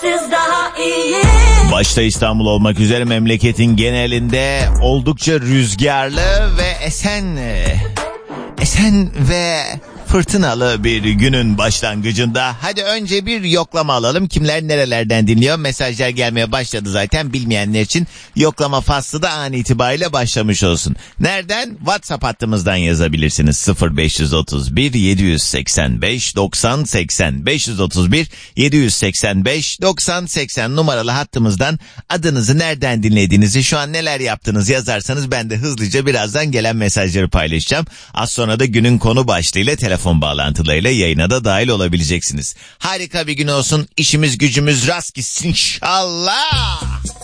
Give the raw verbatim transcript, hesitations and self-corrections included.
Daha iyi. Başta İstanbul olmak üzere memleketin genelinde oldukça rüzgarlı ve esen esen ve fırtınalı bir günün başlangıcında. Hadi önce bir yoklama alalım. Kimler nerelerden dinliyor? Mesajlar gelmeye başladı zaten. Bilmeyenler için yoklama faslı da an itibariyle başlamış olsun. Nereden? WhatsApp hattımızdan yazabilirsiniz. sıfır beş otuz bir yedi seksen beş doksan seksen beş otuz bir yedi seksen beş doksan seksen numaralı hattımızdan adınızı, nereden dinlediğinizi, şu an neler yaptığınız yazarsanız ben de hızlıca birazdan gelen mesajları paylaşacağım. Az sonra da günün konu başlığıyla telefon Telefon bağlantılarıyla yayına da dahil olabileceksiniz. Harika bir gün olsun. İşimiz gücümüz rast gitsin inşallah.